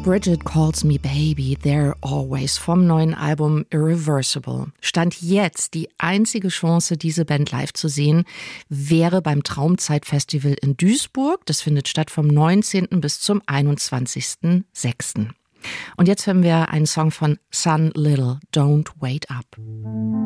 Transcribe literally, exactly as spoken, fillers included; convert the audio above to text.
Bridget Calls Me Baby, They're Always vom neuen Album Irreversible. Stand jetzt die einzige Chance, diese Band live zu sehen, wäre beim Traumzeit-Festival in Duisburg. Das findet statt vom neunzehnten bis zum einundzwanzigsten sechsten Und jetzt hören wir einen Song von Sun Little, Don't Wait Up.